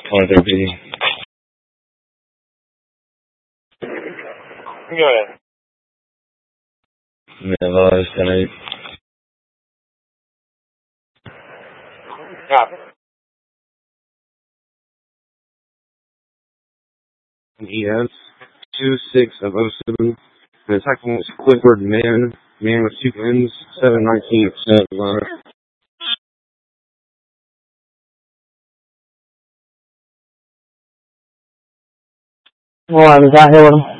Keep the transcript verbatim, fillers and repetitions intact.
twenty-third P D. Go ahead. Yeah, Vaz, ten eight. Copy. E S two six of oh seven. The attack point was Clifford Man. Man with two wins, seven nineteen percent designer. Alright, is that here with him?